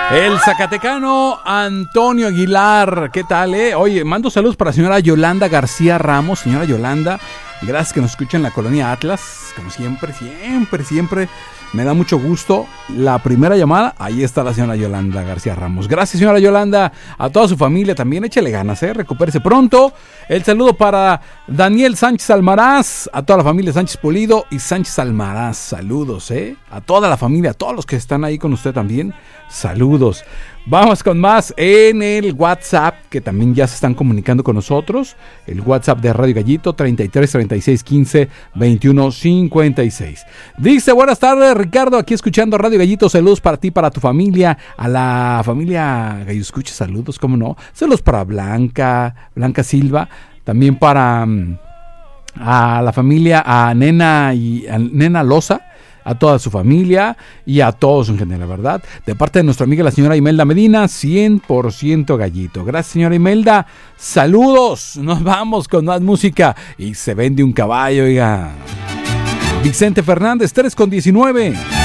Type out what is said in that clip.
El zacatecano Antonio Aguilar, ¿qué tal, Oye, mando saludos para la señora Yolanda García Ramos. Señora Yolanda, gracias que nos escucha en la colonia Atlas. Como siempre, siempre me da mucho gusto. La primera llamada, ahí está la señora Yolanda García Ramos. Gracias, señora Yolanda. A toda su familia también, échale ganas, recupérese pronto. El saludo para Daniel Sánchez Almaraz, a toda la familia Sánchez Polido y Sánchez Almaraz. Saludos, a toda la familia, a todos los que están ahí con usted también. Saludos. Vamos con más en el WhatsApp, que también ya se están comunicando con nosotros. El WhatsApp de Radio Gallito, 33 36 15 21 56. Dice, buenas tardes, Ricardo, aquí escuchando Radio Gallito. Saludos para ti, para tu familia, a la familia Gallo Escucha, saludos, cómo no. Saludos para Blanca Silva, también para a la familia, a Nena Loza, a toda su familia y a todos en general, ¿verdad? De parte de nuestra amiga la señora Imelda Medina, 100% Gallito. Gracias, señora Imelda. Saludos. Nos vamos con más música. Y se vende un caballo, oiga. Vicente Fernández, 3:19.